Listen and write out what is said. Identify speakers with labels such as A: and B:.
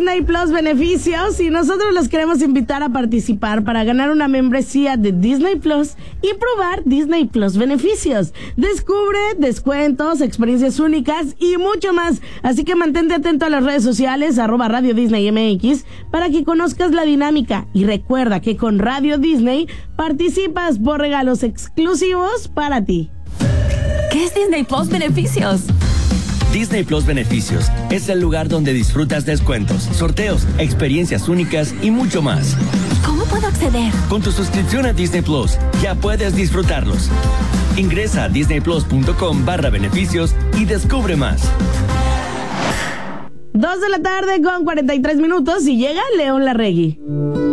A: Disney Plus beneficios y nosotros los queremos invitar a participar para ganar una membresía de Disney Plus y probar Disney Plus beneficios. Descubre descuentos, experiencias únicas y mucho más. Así que mantente atento a las redes sociales @Radio Disney MX para que conozcas la dinámica. Y recuerda que con Radio Disney participas por regalos exclusivos para ti.
B: ¿Qué es Disney Plus beneficios?
C: Disney Plus Beneficios es el lugar donde disfrutas descuentos, sorteos, experiencias únicas y mucho más.
B: ¿Cómo puedo acceder?
C: Con tu suscripción a Disney Plus ya puedes disfrutarlos. Ingresa a disneyplus.com/beneficios y descubre más.
A: 2 de la tarde con 43 minutos y llega León Larregui.